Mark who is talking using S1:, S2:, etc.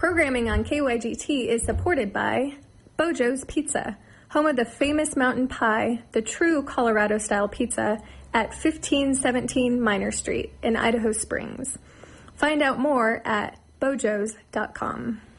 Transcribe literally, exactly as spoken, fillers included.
S1: Programming on K Y G T is supported by Bojo's Pizza, home of the famous mountain pie, the true Colorado-style pizza, at fifteen seventeen Minor Street in Idaho Springs. Find out more at bojos dot com.